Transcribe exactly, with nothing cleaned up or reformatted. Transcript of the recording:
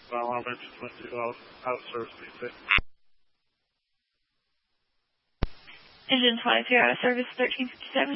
Fire alarm engines went to out, out of service. Be safe. Engine five zero out of service, thirteen fifty-seven.